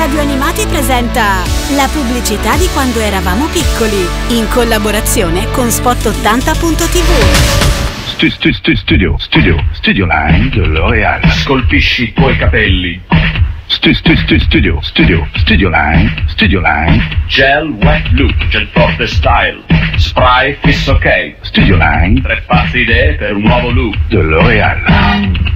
Radio Animati presenta la pubblicità di quando eravamo piccoli, in collaborazione con Spot80.tv. Studio Line de L'Oréal. Scolpisci i tuoi capelli. Studio Line. Gel Wet Look, Gel Forte Style. Spray Fiss OK. Studio Line 3 pazze idee per un nuovo look. de L'Oréal.